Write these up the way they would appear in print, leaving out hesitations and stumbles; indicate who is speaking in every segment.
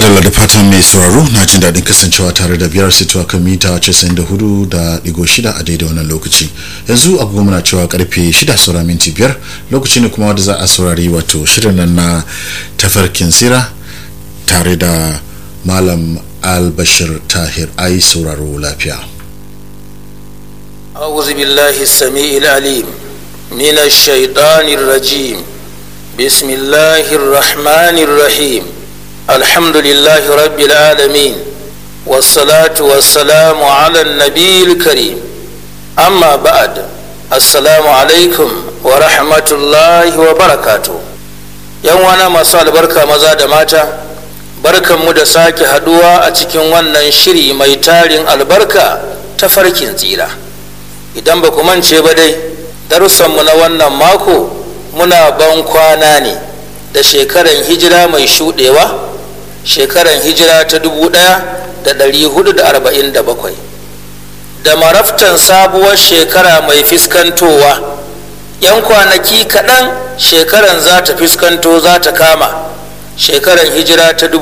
Speaker 1: madalla da fatan mai sauraro na jin daɗin kasancewa tare da biyar sito kan mita 94.6 a daidai wannan lokaci. Yanzu agogo muna cewa karfe 6 saura minti 5 lokaci ne kuma wanda za a saurari wato shirin nan na tafarkin sira tare da Malam Albashir Tahir. Ai sauraro lafiya.
Speaker 2: أعوذ بالله السميع العليم من الشيطان الرجيم. بسم الله الرحمن الرحيم. الحمد لله رب العالمين والصلاة والسلام على النبي الكريم. أما بعد السلام عليكم ورحمة الله وبركاته. يوانا مساء البركة مزاد ماتا بركة مدساك هدوى أتكين وانا شري ميتارين البركة تفركين زيرا. idan ba ku mance ba dai darussanmu na wannan mako muna ban kwana ne da shekaran hijira mai shuɗewa, shekaran hijira ta 1447 da maraftan sabuwar shekara mai fiskantowa. yan kwanaki kaɗan shekaran za ta fiskanto, za ta kama shekaran hijira ta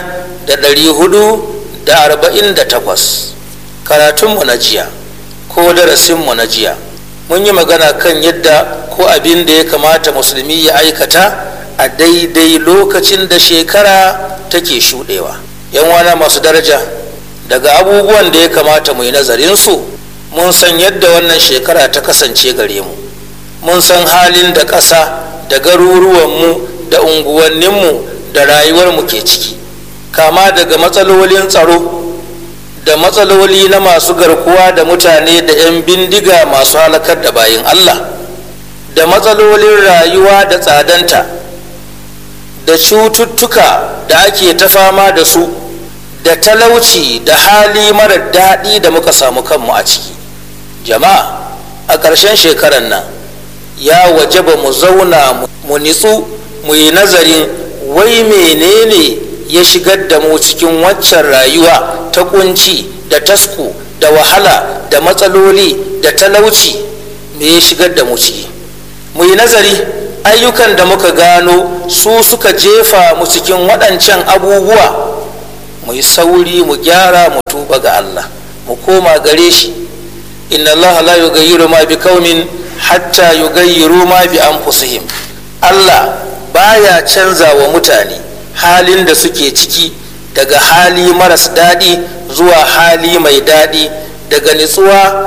Speaker 2: 1448. karatunmu na jiya ko darasinmu na jiya mun yi magana kan yadda ko abin da ya kamata musulmi ya aikata a daidai lokacin da shekara take shuɗewa. yan wana masu daraja, daga abubuwan da ya kamata mu yi nazarinsu, mun san yadda wannan shekara ta kasance gare mu, mun san halin da ƙasa da garuruwanmu da unguwanninmu da rayuwarmu ke ciki, kama daga matsalolin tsaro da matsaloli na masu garkuwa da mutane da 'yan bindiga masu halakar da bayin Allah, da matsalolin rayuwa da tsadanta, da cututtuka da ake ta fama da su, da talauci da hali marar daɗi da muka samu kanmu a ciki. Jama'a, a ƙarshen shekarar nan ya wajaba mu zauna mu nitsu mu yi nazarin wai menene ya shigar da mu cikin waccan rayuwa ta kunci da tasku da wahala da matsaloli da talauci. me ya shigar da mu ciki? mu yi nazari ayyukan da muka gano su suka jefa mu cikin waɗancan abubuwa. mu yi sauri mu gyara, mu tuba ga Allah, mu koma gare shi. inna Allah la yughayyiru ma biqaumin hatta yughayyiru ma bi anfusihim. Allah baya canza wa mutane halin da suke ciki daga hali maras daɗi zuwa hali mai daɗi, daga nitsuwa